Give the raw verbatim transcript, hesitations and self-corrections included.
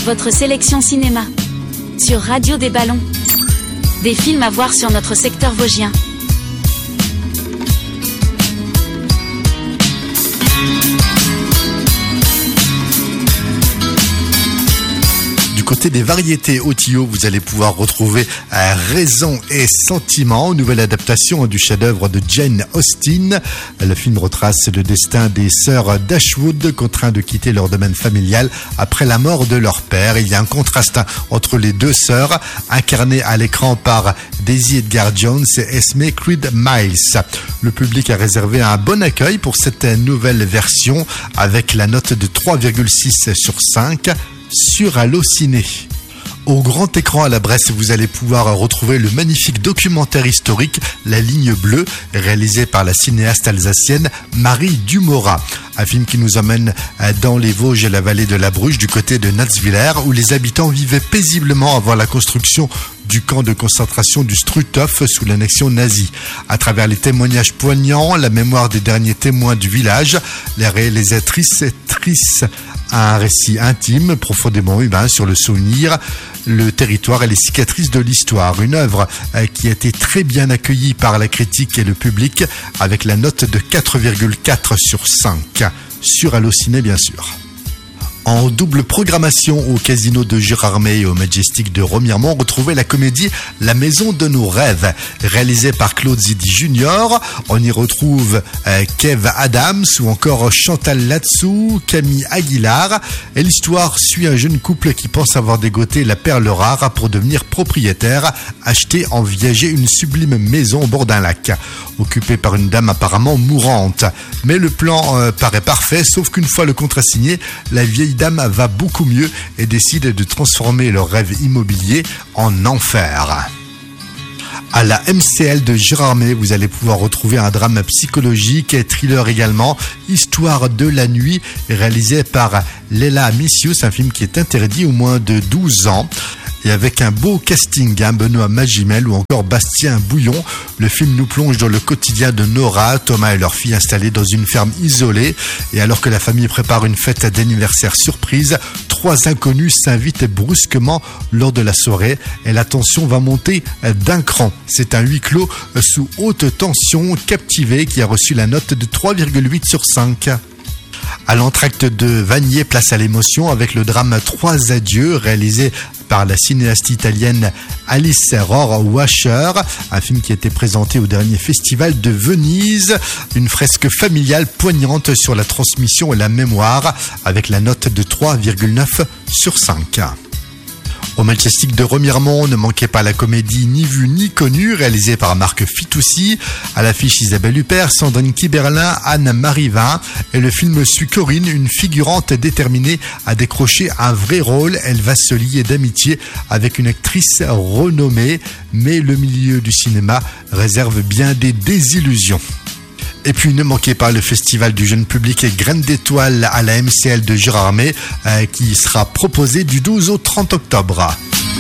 votre sélection cinéma. Sur Radio des Ballons. Des films à voir sur notre secteur vosgien. Côté des variétés au Tio, vous allez pouvoir retrouver euh, Raison et Sentiment, nouvelle adaptation du chef-d'œuvre de Jane Austen. Le film retrace le destin des sœurs Dashwood, contraintes de quitter leur domaine familial après la mort de leur père. Il y a un contraste entre les deux sœurs, incarnées à l'écran par Daisy Edgar Jones et Esme Creed Miles. Le public a réservé un bon accueil pour cette nouvelle version avec la note de trois virgule six sur cinq. Sur Allociné. Au grand écran à la Bresse, vous allez pouvoir retrouver le magnifique documentaire historique La Ligne Bleue, réalisé par la cinéaste alsacienne Marie Dumorat. Un film qui nous emmène dans les Vosges et la vallée de la Bruche, du côté de Natzwiller, où les habitants vivaient paisiblement avant la construction du camp de concentration du Struthof sous l'annexion nazie. À travers les témoignages poignants, la mémoire des derniers témoins du village, les réalisatrices trissent un récit intime, profondément humain sur le souvenir, le territoire et les cicatrices de l'histoire. Une œuvre qui a été très bien accueillie par la critique et le public avec la note de quatre virgule quatre sur cinq. Sur Allociné, bien sûr. En double programmation au Casino de Gérardmer et au Majestic de Remiremont, retrouvez la comédie La Maison de nos rêves, réalisée par Claude Zidi Junior. On y retrouve euh, Kev Adams ou encore Chantal Latsou, Camille Aguilar. Et l'histoire suit un jeune couple qui pense avoir dégoté la perle rare pour devenir propriétaire, acheter en viager une sublime maison au bord d'un lac, occupée par une dame apparemment mourante. Mais le plan euh, paraît parfait, sauf qu'une fois le contrat signé, la vieille dame va beaucoup mieux et décide de transformer leur rêve immobilier en enfer. À la M C L de Gérardmer, vous allez pouvoir retrouver un drame psychologique et thriller également, Histoire de la nuit, réalisé par Léla Missius, un film qui est interdit aux moins de douze ans. Et avec un beau casting, hein, Benoît Magimel ou encore Bastien Bouillon, le film nous plonge dans le quotidien de Nora, Thomas et leur fille installés dans une ferme isolée. Et alors que la famille prépare une fête d'anniversaire surprise, trois inconnus s'invitent brusquement lors de la soirée et la tension va monter d'un cran. C'est un huis clos sous haute tension, Captivé, qui a reçu la note de trois virgule huit sur cinq. À l'entracte de Vanier, place à l'émotion avec le drame Trois adieux, réalisé par la cinéaste italienne Alice Rohrwacher, un film qui a été présenté au dernier festival de Venise, une fresque familiale poignante sur la transmission et la mémoire avec la note de trois virgule neuf sur cinq. Au Majestic de Remiremont, ne manquez pas la comédie Ni vu ni connu, réalisée par Marc Fitoussi. À l'affiche, Isabelle Huppert, Sandrine Kiberlin, Anne-Marie Vin. Et le film suit Corinne, une figurante déterminée à décrocher un vrai rôle. Elle va se lier d'amitié avec une actrice renommée. Mais le milieu du cinéma réserve bien des désillusions. Et puis ne manquez pas le festival du jeune public et Graines d'étoiles à la M C L de Gérardmer euh, qui sera proposé du douze au trente octobre.